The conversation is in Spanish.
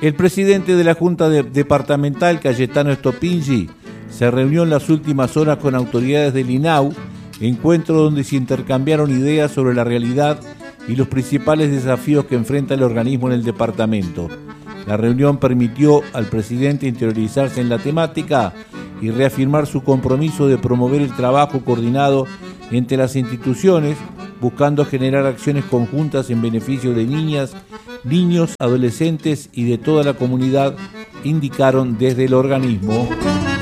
El presidente de la Junta Departamental, Cayetano Stopingi, se reunió en las últimas horas con autoridades del INAU, encuentro donde se intercambiaron ideas sobre la realidad y los principales desafíos que enfrenta el organismo en el departamento. La reunión permitió al presidente interiorizarse en la temática y reafirmar su compromiso de promover el trabajo coordinado entre las instituciones, buscando generar acciones conjuntas en beneficio de niñas, niños, adolescentes y de toda la comunidad, indicaron desde el organismo.